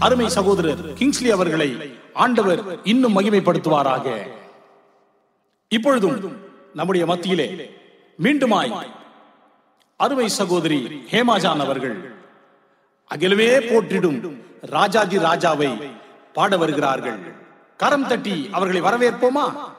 அருமை சகோதரர் கிங்ஸ்லி அவர்களை ஆண்டவர் இன்னும் மகிமைப்படுத்துவாராக. இப்பொழுதும் நம்முடைய மத்தியிலே மீண்டுமாய் அருமை சகோதரி ஹேமாஜான் அவர்கள் அகிலமே போற்றிடும் ராஜாதி ராஜாவை பாட வருகிறார்கள். கரம் தட்டி அவர்களை வரவேற்போமா?